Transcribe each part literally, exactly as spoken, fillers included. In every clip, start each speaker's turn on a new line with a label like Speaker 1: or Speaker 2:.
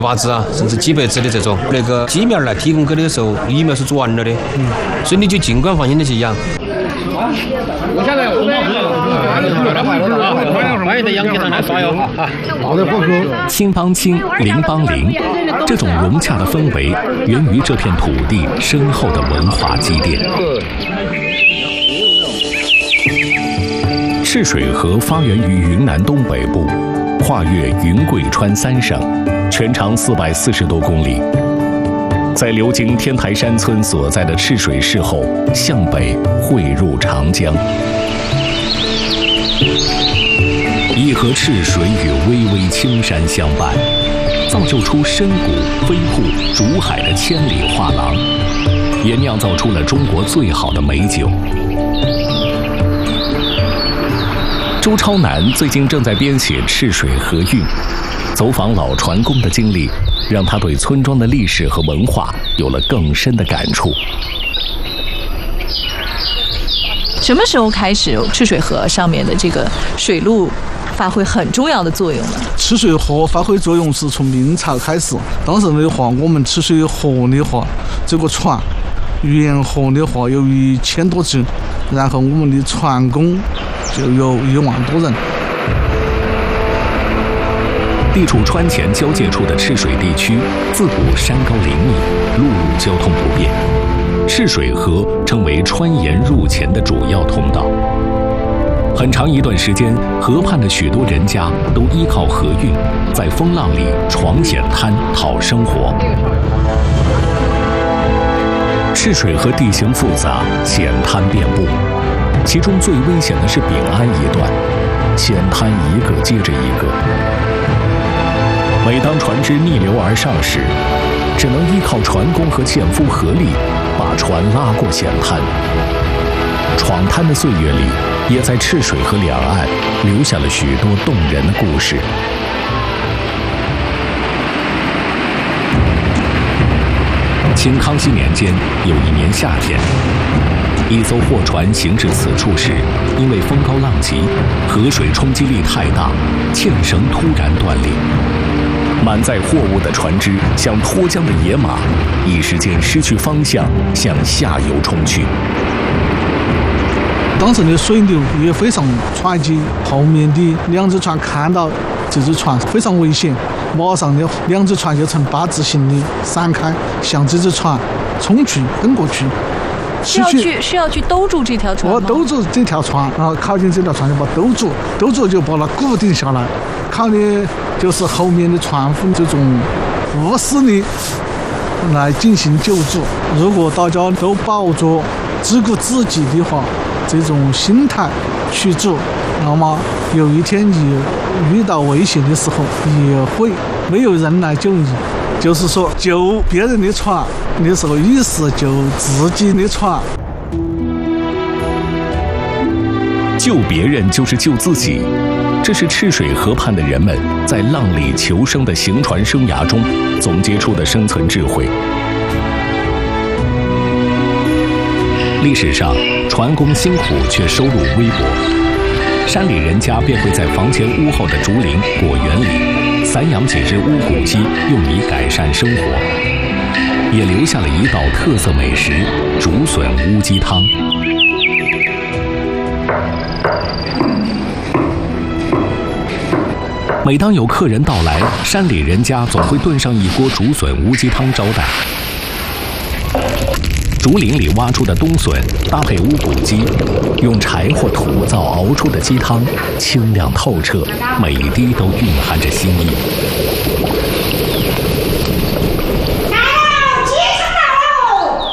Speaker 1: 娃子啊，甚至几百只的这种，那个鸡苗来提供给你的时候，疫苗是做完了的，嗯，所以你就尽管放心的去养。
Speaker 2: 我现在我欢迎在养鸡场来耍哟啊！
Speaker 3: 青帮青，邻帮邻，这种融洽的氛围源于这片土地深厚的文化积淀。赤水河发源于云南东北部，跨越云贵川三省，全长四百四十多公里。在流经天台山村所在的赤水市后，向北汇入长江。一河赤水与巍巍青山相伴，造就出深谷、飞瀑、竹海的千里画廊，也酿造出了中国最好的美酒。周超南最近正在编写《赤水河韵》，走访老船工的经历，让他对村庄的历史和文化有了更深的感触。
Speaker 4: 什么时候开始赤水河上面的这个水路发挥很重要的作用呢？
Speaker 5: 赤水河发挥作用是从明朝开始，当时的话，我们赤水河的话，这个船沿河的话有一千多只，然后我们的船工就有一万多人。
Speaker 3: 地处川黔交界处的赤水地区，自古山高林密，陆路交通不便。赤水河成为川盐入黔的主要通道。很长一段时间，河畔的许多人家都依靠河运，在风浪里闯险滩讨生活。赤水河地形复杂，险滩遍布，其中最危险的是丙安一段，险滩一个接着一个。每当船只逆流而上时，只能依靠船工和纤夫合力把船拉过险滩。闯滩的岁月里，也在赤水河两岸留下了许多动人的故事。清康熙年间，有一年夏天，一艘货船行至此处时，因为风高浪急，河水冲击力太大，纤绳突然断裂。满载货物的船只像脱缰的野马，一时间失去方向，向下游冲去。
Speaker 5: 当时的水流也非常湍急，后面的两只船看到这只船非常危险，马上的两只船就呈八字形的散开，向这只船冲去，跟过去。
Speaker 4: 是要去是要去兜住这条船吗？
Speaker 5: 我兜住这条船，然后靠近这条船就把兜住，兜住就把它固定下来。靠的就是后面的船夫这种无私的来进行救助。如果大家都抱着只顾自己的话，这种心态去做，那么有一天你遇到危险的时候，也会没有人来救你。就是说，救别人的船的时候，意思救自己的船。
Speaker 3: 救别人就是救自己，这是赤水河畔的人们在浪里求生的行船生涯中总结出的生存智慧。历史上，船工辛苦却收入微薄，山里人家便会在房前屋后的竹林、果园里散养几只乌骨鸡，用以改善生活，也留下了一道特色美食——竹笋乌鸡汤。每当有客人到来，山里人家总会炖上一锅竹笋乌鸡汤招待。竹林里挖出的冬笋搭配乌骨鸡，用柴或土灶熬出的鸡汤清亮透彻，每一滴都蕴含着心意。
Speaker 6: 来喽，鸡汤来喽！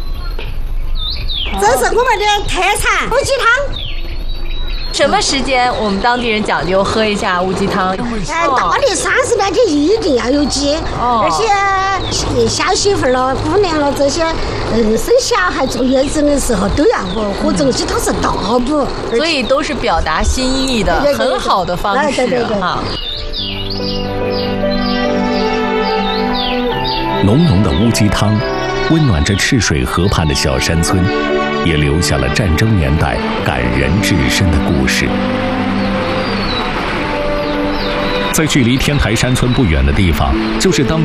Speaker 6: 这是我们的特产乌鸡汤。
Speaker 4: 什么时间我们当地人讲究喝一下乌鸡汤？
Speaker 6: 呃，大年三十那天一定要有鸡，哦、而且小媳妇了、姑娘了这些，嗯，生小孩坐月子的时候都要喝，喝这个鸡汤是大补，
Speaker 4: 所以都是表达心意的，对对对对很好的方式。对对对哈。
Speaker 3: 浓浓的乌鸡汤，温暖着赤水河畔的小山村。也留下了战争年代感人至深的故事。在距离天台山村不远的地方，就是当